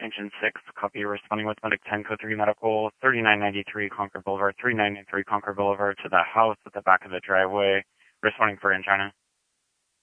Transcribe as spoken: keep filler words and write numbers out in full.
Extension six, copy, responding with Medic ten, Code three Medical, thirty-nine ninety-three Concord Boulevard, three nine nine three Concord Boulevard to the house at the back of the driveway, responding for Angina.